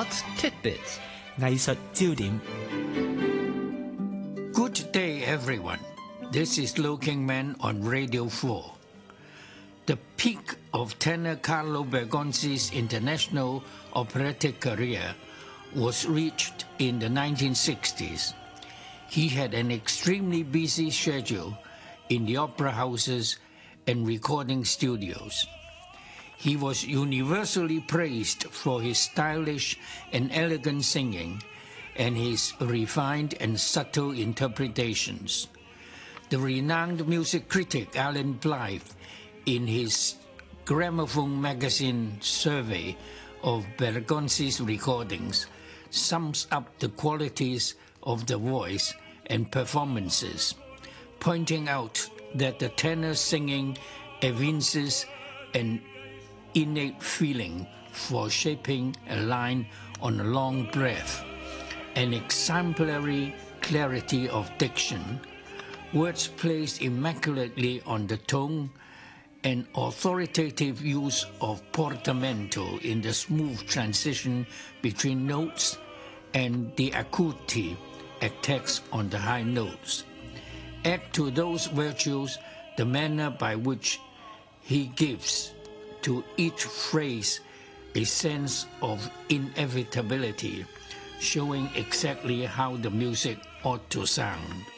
Arts Tidbits 藝術焦點。 Good day, everyone. This is Looking Man on Radio 4. The peak of tenor Carlo Bergonzi's international operatic career was reached in the 1960s. He had an extremely busy schedule in the opera houses and recording studios. He was universally praised for his stylish and elegant singing and his refined and subtle interpretations. The renowned music critic Alan Blythe, in his Gramophone magazine survey of Bergonzi's recordings, sums up the qualities of the voice and performances, pointing out that the tenor singing evinces an innate feeling for shaping a line on a long breath, an exemplary clarity of diction, words placed immaculately on the tongue, an authoritative use of portamento in the smooth transition between notes, and the acuity attacks on the high notes. Add to those virtues the manner by which he gives to each phrase a sense of inevitability, showing exactly how the music ought to sound.